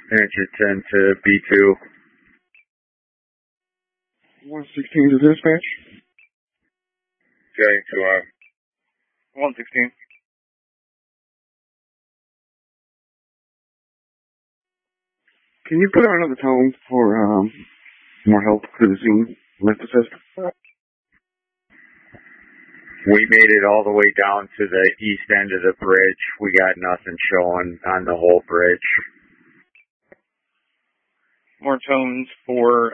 Answer 10 to B2. 116 to dispatch. Getting to 116. Can you put out another tone for more help to the scene? Lift assist. We made it all the way down to the east end of the bridge. We got nothing showing on the whole bridge. More tones for